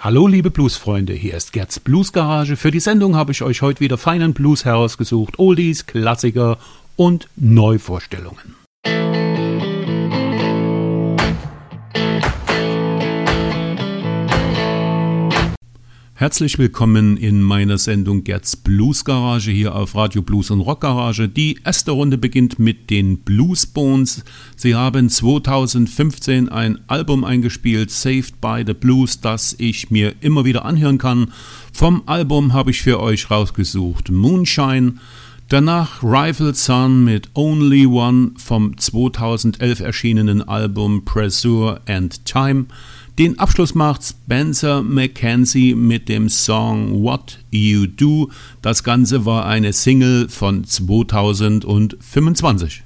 Hallo liebe Bluesfreunde, hier ist Gerds Bluesgarage. Für die Sendung habe ich euch heute wieder feinen Blues herausgesucht, Oldies, Klassiker und Neuvorstellungen. Herzlich willkommen in meiner Sendung Gerds Bluesgarage hier auf Radio Blues und Rock Garage. Die erste Runde beginnt mit den Bluesbones. Sie haben 2015 ein Album eingespielt, Saved by the Blues, das ich mir immer wieder anhören kann. Vom Album habe ich für euch rausgesucht Moonshine. Danach Rival Son mit Only One vom 2011 erschienenen Album Pressure and Time. Den Abschluss macht Spencer McKenzie mit dem Song What You Do. Das Ganze war eine Single von 2025.